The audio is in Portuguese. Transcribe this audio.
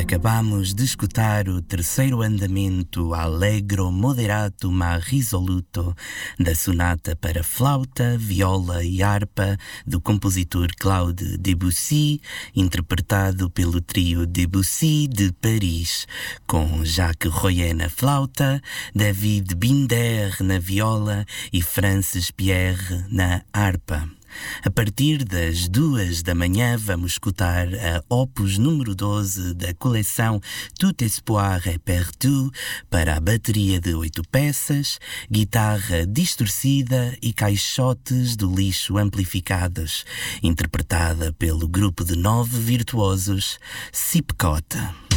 Acabamos de escutar o terceiro andamento Allegro moderato ma risoluto da sonata para flauta, viola e harpa do compositor Claude Debussy, interpretado pelo trio Debussy de Paris, com Jacques Royer na flauta, David Binder na viola e Francis Pierre na harpa. A partir das 2 da manhã vamos escutar a Opus número 12 da coleção Tout Espoir est perdu para a bateria de 8 peças, guitarra distorcida e caixotes do lixo amplificados, interpretada pelo grupo de 9 virtuosos Sipcote.